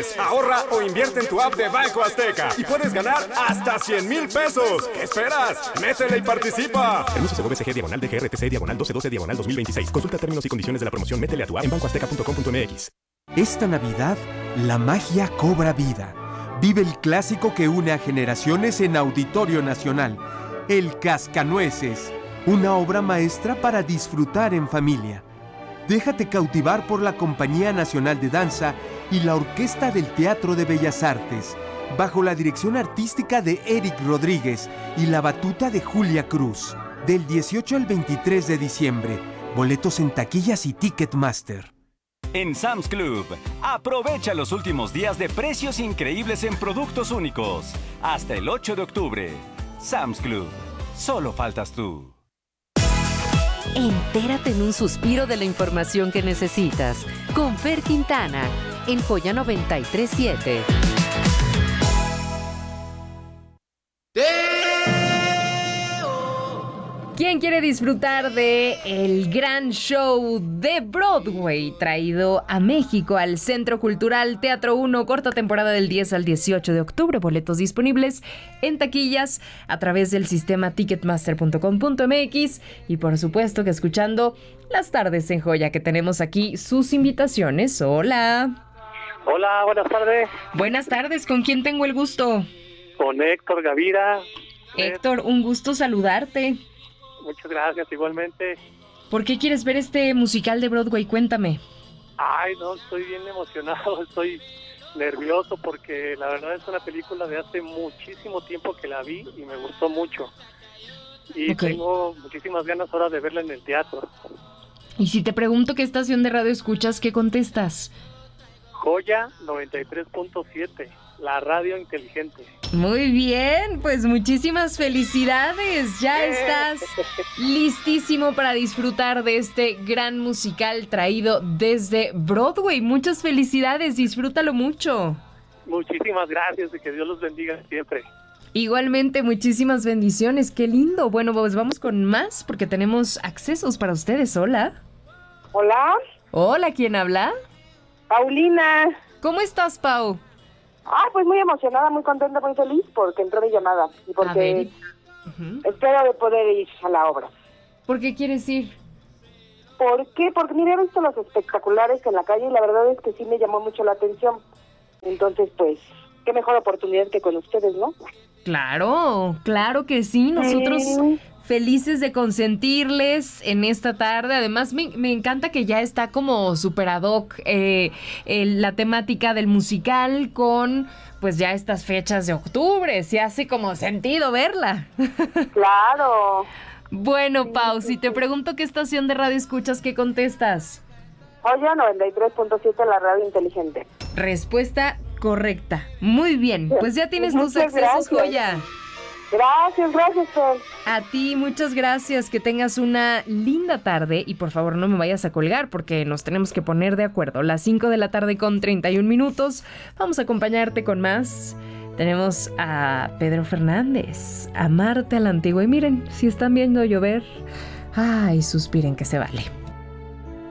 es. Ahorra o invierte en tu app de Banco Azteca y puedes ganar hasta 100,000 pesos. ¿Qué esperas? Métele y participa. Permiso CVCG /DGRTC /1212 /2026. Consulta términos y condiciones de la promoción Métele a tu app en bancoazteca.com.mx. Esta Navidad, la magia cobra vida. Vive el clásico que une a generaciones en Auditorio Nacional, El Cascanueces, una obra maestra para disfrutar en familia. Déjate cautivar por la Compañía Nacional de Danza y la Orquesta del Teatro de Bellas Artes, bajo la dirección artística de Eric Rodríguez y la batuta de Julia Cruz. Del 18 al 23 de diciembre. Boletos en taquillas y Ticketmaster. En Sam's Club, aprovecha los últimos días de precios increíbles en productos únicos. Hasta el 8 de octubre. Sam's Club. Solo faltas tú. Entérate en un suspiro de la información que necesitas. Con Fer Quintana, en Joya 93.7. ¿Quién quiere disfrutar de el gran show de Broadway traído a México al Centro Cultural Teatro 1, corta temporada del 10 al 18 de octubre? Boletos disponibles en taquillas a través del sistema ticketmaster.com.mx y por supuesto que escuchando Las Tardes en Joya, que tenemos aquí sus invitaciones. Hola. Hola, buenas tardes. Buenas tardes, ¿con quién tengo el gusto? Con Héctor Gavira. Héctor, un gusto saludarte. Muchas gracias, igualmente. ¿Por qué quieres ver este musical de Broadway? Cuéntame. Ay, no, estoy bien emocionado, estoy nervioso porque la verdad es una película de hace muchísimo tiempo que la vi y me gustó mucho. Y tengo muchísimas ganas ahora de verla en el teatro. Y si te pregunto qué estación de radio escuchas, ¿qué contestas? Joya 93.7, la radio inteligente. Muy bien, pues muchísimas felicidades. Ya estás listísimo para disfrutar de este gran musical traído desde Broadway. Muchas felicidades, disfrútalo mucho. Muchísimas gracias y que Dios los bendiga siempre. Igualmente, muchísimas bendiciones, qué lindo. Bueno, pues vamos con más porque tenemos accesos para ustedes. Hola. Hola. Hola, ¿quién habla? Paulina. ¿Cómo estás, Pau? Pues muy emocionada, muy contenta, muy feliz porque entró mi llamada y porque espero de poder ir a la obra. ¿Por qué quieres ir? ¿Por qué? Porque mira, he visto los espectaculares en la calle y la verdad es que sí me llamó mucho la atención. Entonces, pues, qué mejor oportunidad que con ustedes, ¿no? Claro, claro que sí. Nosotros felices de consentirles en esta tarde. Además, me encanta que ya está como super ad hoc la temática del musical con, pues, ya estas fechas de octubre. Se hace como sentido verla. Claro. Bueno, Pau, si te pregunto qué estación de radio escuchas, ¿qué contestas? Joya 93.7, la radio inteligente. Respuesta correcta. Muy bien, pues ya tienes tus accesos, Joya. Gracias, Fer. A ti, muchas gracias, que tengas una linda tarde y por favor no me vayas a colgar porque nos tenemos que poner de acuerdo. Las 5 de la tarde con 31 minutos, vamos a acompañarte con más. Tenemos a Pedro Fernández, Amarte a la Antigua y miren, si están viendo llover, ay, suspiren que se vale.